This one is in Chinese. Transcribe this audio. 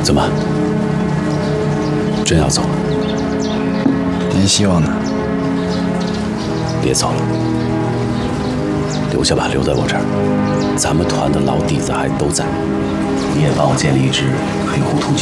怎么，真要走了？ 没希望呢？ 别走了，留下吧，留在我这儿。咱们团的老底子还都在。你也帮我建立一支黑胡同